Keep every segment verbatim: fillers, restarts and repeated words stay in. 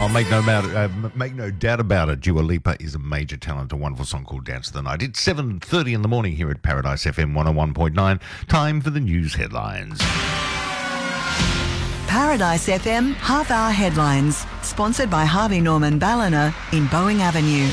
I'll make no, doubt, uh, make no doubt about it. Dua Lipa is a major talent. A wonderful song called Dance of the Night. It's seven thirty in the morning here at Paradise F M one oh one point nine. Time for the news headlines. Paradise F M half-hour headlines. Sponsored by Harvey Norman Ballina in Boeing Avenue.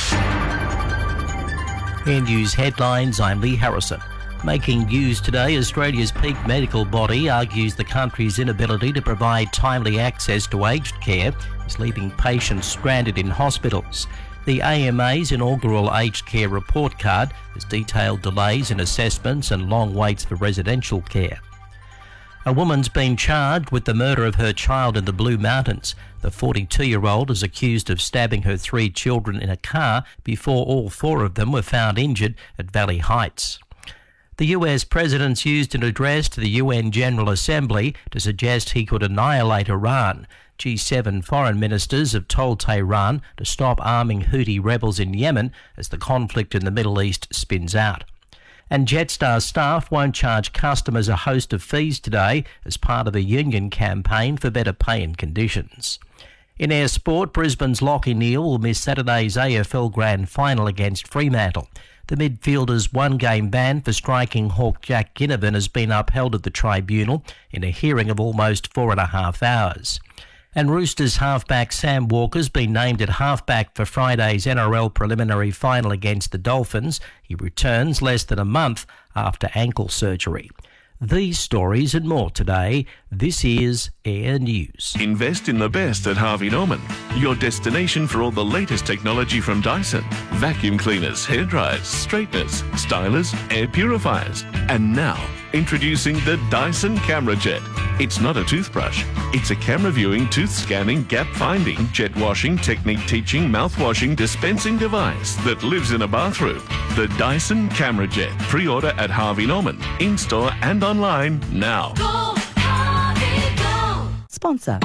In news headlines, I'm Lee Harrison. Making news today, Australia's peak medical body argues the country's inability to provide timely access to aged care is leaving patients stranded in hospitals. The A M A's inaugural aged care report card has detailed delays in assessments and long waits for residential care. A woman's been charged with the murder of her child in the Blue Mountains. The forty-two-year-old is accused of stabbing her three children in a car before all four of them were found injured at Valley Heights. The U S president's used an address to the U N General Assembly to suggest he could annihilate Iran. G seven foreign ministers have told Tehran to stop arming Houthi rebels in Yemen as the conflict in the Middle East spins out. And Jetstar staff won't charge customers a host of fees today as part of a union campaign for better pay and conditions. In air sport, Brisbane's Lachie Neale will miss Saturday's A F L Grand Final against Fremantle. The midfielder's one-game ban for striking hawk Jack Ginnivan has been upheld at the tribunal in a hearing of almost four and a half hours. And Roosters halfback Sam Walker's been named at halfback for Friday's N R L preliminary final against the Dolphins. He returns less than a month after ankle surgery. These stories and more today. This is Air News. Invest in the best at Harvey Norman, your destination for all the latest technology from Dyson. Vacuum cleaners, hairdryers, straighteners, stylers, air purifiers. And now, introducing the Dyson Camera Jet. It's not a toothbrush. It's a camera viewing, tooth scanning, gap finding, jet washing, technique teaching, mouth washing, dispensing device that lives in a bathroom. The Dyson Camera Jet. Pre-order at Harvey Norman, in-store and online now. Go, Harvey, go. Sponsor.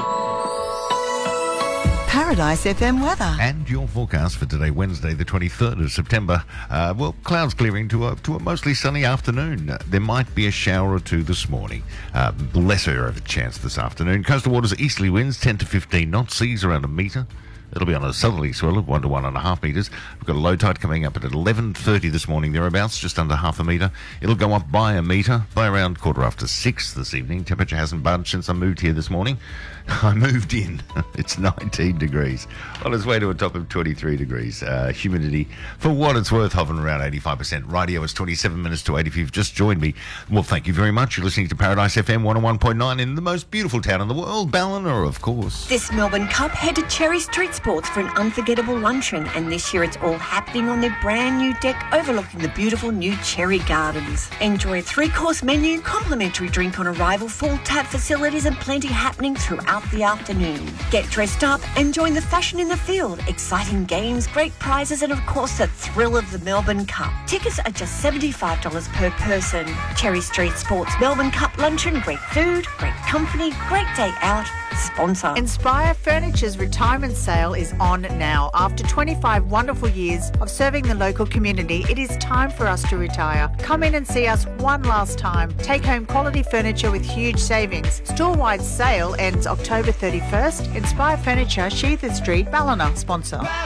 Paradise F M weather. And your forecast for today, Wednesday, the twenty-third of September. Uh, well, clouds clearing to a, to a mostly sunny afternoon. Uh, there might be a shower or two this morning. Uh, lesser of a chance this afternoon. Coastal waters, easterly winds, ten to fifteen knots. Seas around a metre. It'll be on a southerly swell of one to one and a half metres. We've got a low tide coming up at eleven thirty this morning, thereabouts, just under half a metre. It'll go up by a metre by around quarter after six this evening. Temperature hasn't budged since I moved here this morning. I moved in. It's nineteen degrees. On its way to a top of twenty-three degrees. Uh, humidity, for what it's worth, hovering around eighty-five percent. Radio is twenty-seven minutes to eight if you've just joined me. Well, thank you very much. You're listening to Paradise F M one oh one point nine in the most beautiful town in the world, Ballina, of course. This Melbourne Cup, head to Cherry Street Sports for an unforgettable luncheon, and this year it's all happening on their brand new deck overlooking the beautiful new Cherry Gardens. Enjoy a three-course menu, complimentary drink on arrival, full tap facilities and plenty happening throughout the afternoon. Get dressed up and join the fashion in the field. Exciting games, great prizes and of course the thrill of the Melbourne Cup. Tickets are just seventy-five dollars per person. Cherry Street Sports Melbourne Cup luncheon, great food, great company, great day out. Sponsor. Inspire Furniture's retirement sale is on now. After twenty-five wonderful years of serving the local community, it is time for us to retire. Come in and see us one last time. Take home quality furniture with huge savings. Store-wide sale ends October thirty-first. Inspire Furniture, Sheether Street, Ballina. Sponsor.